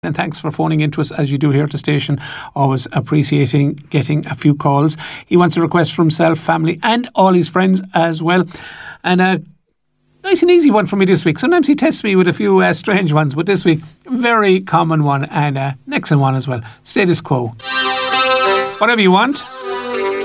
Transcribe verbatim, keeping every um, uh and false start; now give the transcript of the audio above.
And thanks for phoning into us as you do here at the station. Always appreciating getting a few calls. He wants a request for himself, family and all his friends as well. And a nice and easy one for me this week. Sometimes he tests me with a few uh, strange ones, but this week, very common one and uh, an excellent one as well. Status quo. Whatever you want.